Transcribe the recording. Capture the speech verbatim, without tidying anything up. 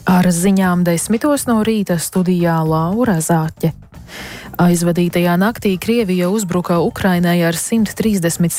Ar ziņām desmitos no rīta studijā Laura Zāķe. Aizvadītajā naktī Krievija uzbruka Ukrainai ar simt trīsdesmit